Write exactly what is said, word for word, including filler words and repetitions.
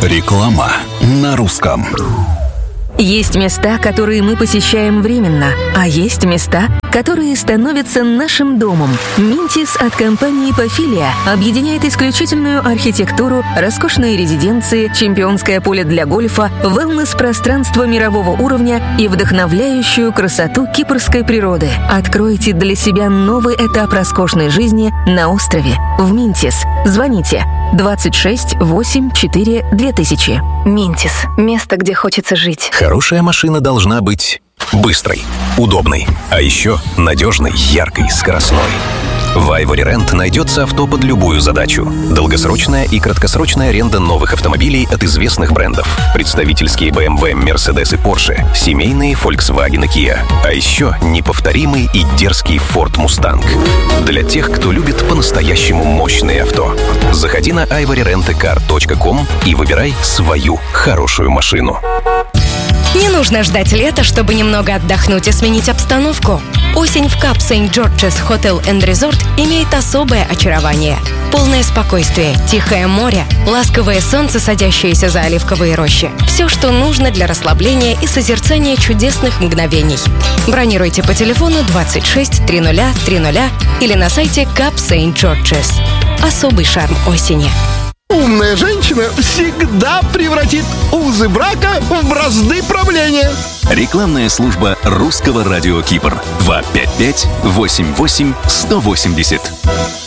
Реклама на русском. Есть места, которые мы посещаем временно, а есть места, которые становятся нашим домом. Минтис от компании «Пофилия» объединяет исключительную архитектуру, роскошные резиденции, чемпионское поле для гольфа, велнес-пространство мирового уровня и вдохновляющую красоту кипрской природы. Откройте для себя новый этап роскошной жизни на острове в Минтис. Звоните двадцать шесть восемь четыре две тысячи. Минтис. Место, где хочется жить. Хорошая машина должна быть быстрой, удобной, а еще надежной, яркой, скоростной. В Ivory Rent найдется авто под любую задачу. Долгосрочная и краткосрочная аренда новых автомобилей от известных брендов. Представительские бэ эм вэ, Mercedes и Porsche. Семейные Volkswagen и Kia. А еще неповторимый и дерзкий Ford Mustang. Для тех, кто любит по-настоящему мощные авто. Заходи на айвори рент кар точка ком и выбирай свою хорошую машину. Не нужно ждать лета, чтобы немного отдохнуть и сменить обстановку. Осень в Кап Сент-Джорджес Hotel энд Resort имеет особое очарование. Полное спокойствие, тихое море, ласковое солнце, садящееся за оливковые рощи. Все, что нужно для расслабления и созерцания чудесных мгновений. Бронируйте по телефону двадцать шесть тридцать тридцать или на сайте Кап Сент-Джорджес. Особый шарм осени. Умная женщина всегда превратит узы брака в бразды правления. Рекламная служба русского радио Кипр. два пять пять восемь восемь сто восемьдесят.